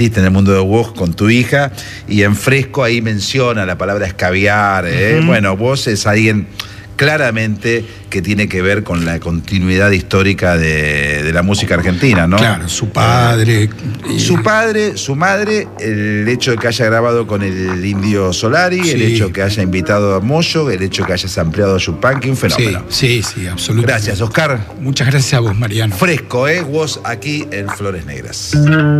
en el mundo de vos con tu hija, y en Fresco ahí menciona la palabra escabiar. Bueno, vos es alguien claramente que tiene que ver con la continuidad histórica de la música argentina, ¿no? Claro, su padre. Su padre, su madre, el hecho de que haya grabado con el Indio Solari, el hecho que haya invitado a Moyo, el hecho que hayas ampliado a Yupanqui, un fenómeno. Sí, absolutamente. Gracias, Oscar. Muchas gracias a vos, Mariano. Fresco, vos aquí en Flores Negras.